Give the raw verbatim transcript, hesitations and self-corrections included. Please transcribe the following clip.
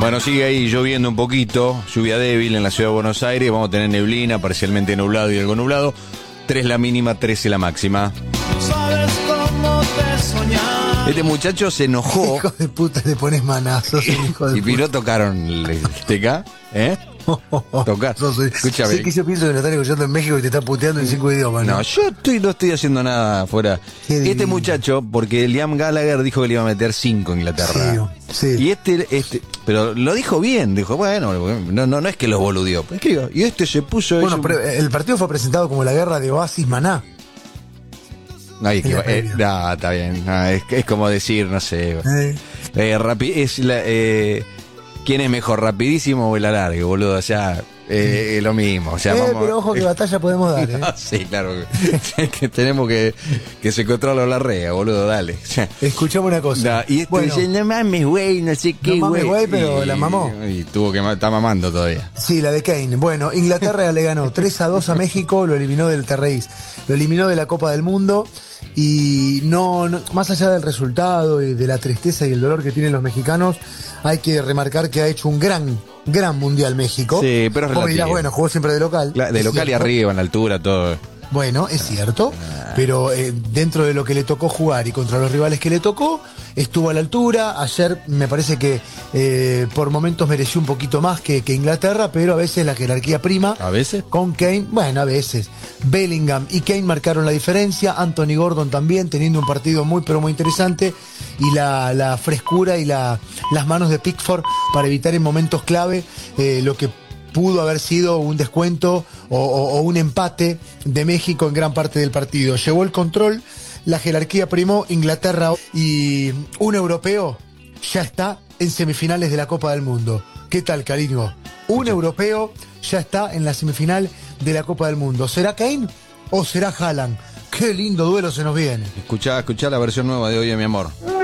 Bueno, sigue ahí lloviendo un poquito, lluvia débil en la ciudad de Buenos Aires. Vamos a tener neblina, parcialmente nublado y algo nublado. tres la mínima, trece la máxima. Sabes cómo te soñar. Este muchacho se enojó. Hijo de puta, le pones manazos, hijo de Y Piró tocaron el T K, ¿eh? Tocar. No sé. Escúchame. Sé que yo pienso que lo están escuchando en México y te están puteando en cinco idiomas, ¿no? No, yo estoy, no estoy haciendo nada afuera. Qué Este divino. muchacho, porque Liam Gallagher dijo que le iba a meter cinco a Inglaterra. Sí, sí. Y este, este, pero lo dijo bien, dijo, bueno, no, no, no es que los boludió. Pues, ¿qué digo? Y este se puso. Bueno, eso- pero el partido fue presentado como la guerra de Oasis Maná. Ay, es que- en la eh, previa. no, está bien. No, es, es como decir, no sé. Eh, Eh, rapi- es la, eh, ¿quién es mejor, rapidísimo o el alargue, boludo? O sea, eh, es lo mismo. O sea, eh, vamos. pero ojo que batalla podemos dar, ¿eh? Sí, claro. que- que tenemos que que se controla la rea, boludo, dale. O sea, Escuchame una cosa. no, y este Bueno, dice, no mames, güey, no sé qué, No mames, güey, pero Y- la mamó. Y tuvo que ma- está mamando todavía. sí, la de Kane. Bueno, Inglaterra le ganó tres a dos a México, lo eliminó del Terreís, lo eliminó de la Copa del Mundo y no, no- más allá del resultado y de la tristeza y el dolor que tienen los mexicanos, hay que remarcar que ha hecho un gran, gran mundial México. Sí, pero es Vos me dirás, relativo. bueno, jugó siempre de local. La- de Es local y cierto. arriba, en la altura, todo. Bueno, es cierto, pero eh, dentro de lo que le tocó jugar y contra los rivales que le tocó, estuvo a la altura. Ayer me parece que eh, por momentos mereció un poquito más que, que Inglaterra, pero a veces la jerarquía prima. ¿A veces? Con Kane, bueno, a veces. Bellingham y Kane marcaron la diferencia, Anthony Gordon también, teniendo un partido muy, pero muy interesante, y la, la frescura y la, las manos de Pickford para evitar en momentos clave eh, lo que pudo haber sido un descuento o, o- o un empate de México en gran parte del partido. Llevó el control, la jerarquía primó, Inglaterra y un europeo ya está en semifinales de la Copa del Mundo. ¿Qué tal, cariño? Un europeo ya está en la semifinal de la Copa del Mundo. ¿Será Kane o será Haaland? Qué lindo duelo se nos viene. Escuchá, escuchá la versión nueva de Oye, mi amor.